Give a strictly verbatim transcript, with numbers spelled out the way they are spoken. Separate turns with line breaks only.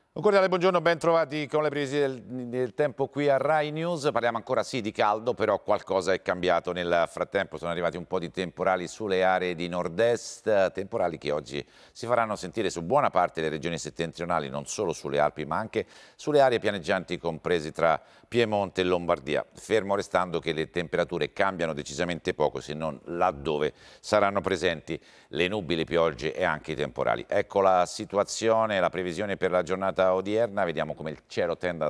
Un cordiale buongiorno, ben trovati con le previsioni del, del tempo qui a Rai News. Parliamo ancora sì di caldo, però qualcosa è cambiato nel frattempo. Sono arrivati un po' di temporali sulle aree di nord-est, temporali che oggi si faranno sentire su buona parte delle regioni settentrionali, non solo sulle Alpi, ma anche sulle aree pianeggianti comprese tra Piemonte e Lombardia. Fermo restando che le temperature cambiano decisamente poco, se non laddove saranno presenti le nubi, le piogge e anche i temporali. Ecco la situazione, la previsione per la giornata odierna, vediamo come il cielo tenda